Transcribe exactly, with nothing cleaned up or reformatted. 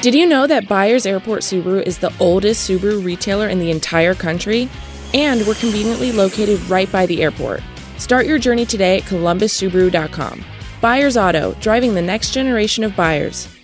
Did you know that Byers Airport Subaru is the oldest Subaru retailer in the entire country? And we're conveniently located right by the airport. Start your journey today at columbus subaru dot com. Byers Auto, driving the next generation of buyers.